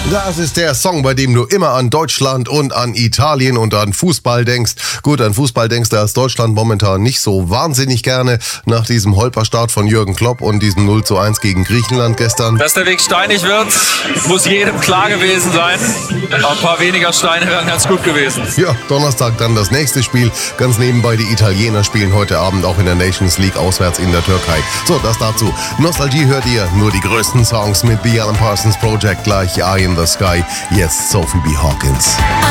Das ist der Song, bei dem du immer an Deutschland und an Italien und an Fußball denkst. Gut, an Fußball denkst du als Deutschland momentan nicht so wahnsinnig gerne nach diesem Holperstart von Jürgen Klopp und diesem 0:1 gegen Griechenland gestern. Dass der Weg steinig wird, muss jedem klar gewesen sein. Aber ein paar weniger Steine wären ganz gut gewesen. Ja, Donnerstag dann das nächste Spiel. Ganz nebenbei, die Italiener spielen heute Abend auch in der Nations League auswärts in der Türkei. So, das dazu. Nostalgie hört ihr, nur die größten Songs mit The Alan Parsons Project, gleich Eye in the Sky. Jetzt Sophie B. Hawkins.